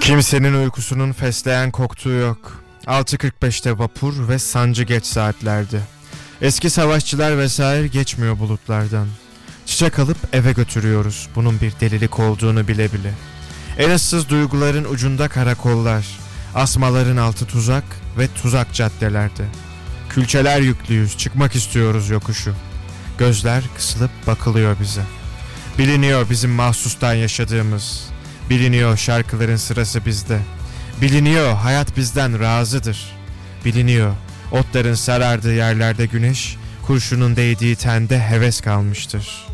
Kimsenin uykusunun fesleğen koktuğu yok. 6.45'te vapur ve sancı geç saatlerde. Eski savaşçılar vesaire geçmiyor bulutlardan. Çiçek alıp eve götürüyoruz, bunun bir delilik olduğunu bile bile. En ıssız duyguların ucunda karakollar, asmaların altı tuzak ve tuzak caddelerde. Külçeler yüklüyüz, çıkmak istiyoruz yokuşu. Gözler kısılıp bakılıyor bize. Biliniyor bizim mahsustan yaşadığımız. Biliniyor şarkıların sırası bizde. Biliniyor hayat bizden razıdır. Biliniyor otların sarardığı yerlerde güneş, kurşunun değdiği tende heves kalmıştır.